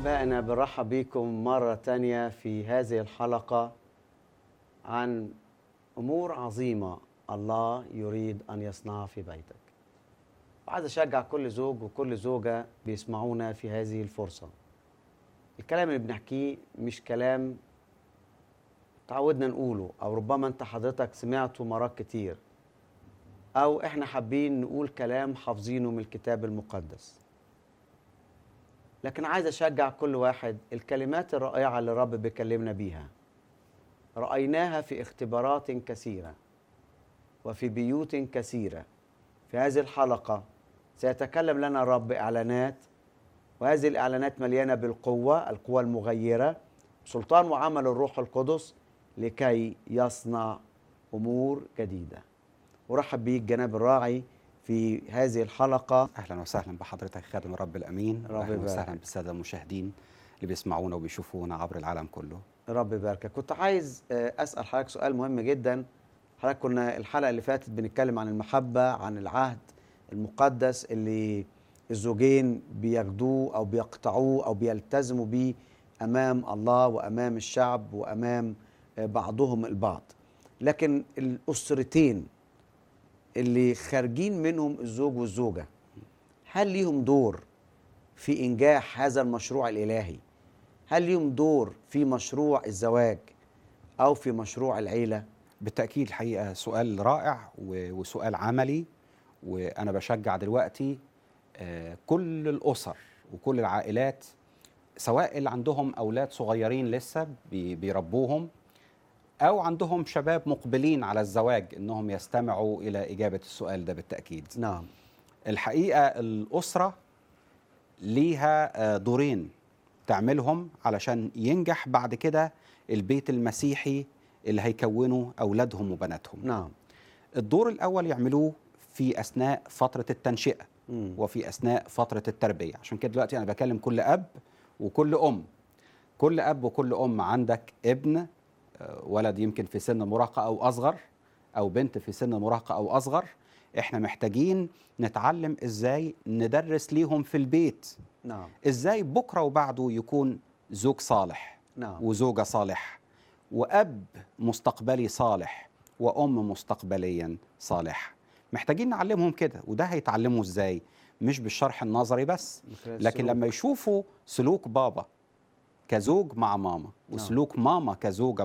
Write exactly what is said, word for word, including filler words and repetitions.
أحبائنا برحب بكم مرة تانية في هذه الحلقة عن أمور عظيمة الله يريد أن يصنعها في بيتك. وعايز أشجع كل زوج وكل زوجة بيسمعونا في هذه الفرصة. الكلام اللي بنحكيه مش كلام تعودنا نقوله، أو ربما أنت حضرتك سمعته مرات كتير، أو إحنا حابين نقول كلام حافظينه من الكتاب المقدس. لكن عايز أشجع كل واحد، الكلمات الرائعة اللي الرب بيكلمنا بيها رأيناها في اختبارات كثيرة وفي بيوت كثيرة. في هذه الحلقة سيتكلم لنا الرب إعلانات، وهذه الإعلانات مليانة بالقوة، القوة المغيرة، سلطان وعمل الروح القدس لكي يصنع أمور جديدة. ورحب بيك جناب الراعي في هذه الحلقة. أهلا وسهلا بحضرتك خادم الرب الأمين، رب أهلا وسهلا يبارك. بالسادة المشاهدين اللي بيسمعونا وبيشوفونا عبر العالم كله. رب يباركك. كنت عايز أسأل حضرتك سؤال مهم جدا. حضرتك كنا الحلقة اللي فاتت بنتكلم عن المحبة، عن العهد المقدس اللي الزوجين بياخدوه أو بيقطعوه أو بيلتزموا بيه أمام الله وأمام الشعب وأمام بعضهم البعض. لكن الأسرتين اللي خارجين منهم الزوج والزوجة، هل ليهم دور في إنجاح هذا المشروع الإلهي؟ هل ليهم دور في مشروع الزواج أو في مشروع العيلة؟ بالتأكيد الحقيقة سؤال رائع وسؤال عملي، وأنا بشجع دلوقتي كل الأسر وكل العائلات، سواء اللي عندهم أولاد صغيرين لسه بيربوهم أو عندهم شباب مقبلين على الزواج، إنهم يستمعوا إلى إجابة السؤال ده بالتأكيد. نعم. الحقيقة الأسرة ليها دورين تعملهم علشان ينجح بعد كده البيت المسيحي اللي هيكونه أولادهم وبناتهم. نعم. الدور الأول يعملوه في أثناء فترة التنشئة مم. وفي أثناء فترة التربية. عشان كده دلوقتي أنا بكلم كل أب وكل أم. كل أب وكل أم عندك ابن، ولد يمكن في سن المراهقة أو أصغر، أو بنت في سن المراهقة أو أصغر. إحنا محتاجين نتعلم إزاي ندرس ليهم في البيت. نعم. إزاي بكرة وبعده يكون زوج صالح. نعم. وزوجة صالح، وأب مستقبلي صالح، وأم مستقبليا صالح. محتاجين نعلمهم كده، وده هيتعلموا إزاي؟ مش بالشرح النظري بس، لكن لما يشوفوا سلوك بابا كزوج مع ماما، وسلوك ماما كزوجة